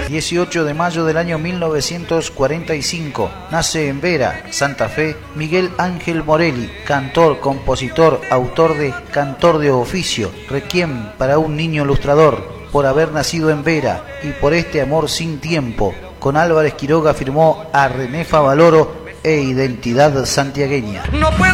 18 de mayo del año 1945. Nace en Vera, Santa Fe, Miguel Ángel Morelli, cantor, compositor, autor de Cantor de Oficio, Requiem para un niño ilustrador, por haber nacido en Vera y por este amor sin tiempo. Con Álvarez Quiroga firmó A René Favaloro e Identidad Santiagueña.